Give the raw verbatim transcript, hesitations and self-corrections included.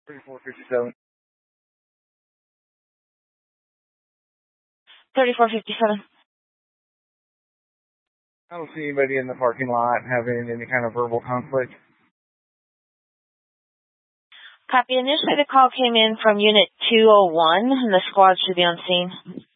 thirty-four fifty-seven. thirty-four fifty-seven. I don't see anybody in the parking lot having any kind of verbal conflict. Copy. Initially, the call came in from Unit two oh one, and the squad should be on scene.